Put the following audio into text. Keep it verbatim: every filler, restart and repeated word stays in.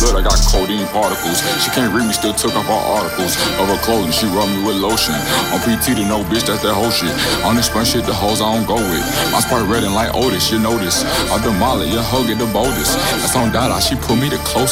blood, I got codeine particles. She can't read me, still took off all articles of her clothing. She rub me with lotion. On P T to no bitch, that's that whole shit. On this front shit, the hoes I don't go with. My spot red and like Otis, you know this. I demolish, your hoe get the boldest. That's on Dada, she put me the closest.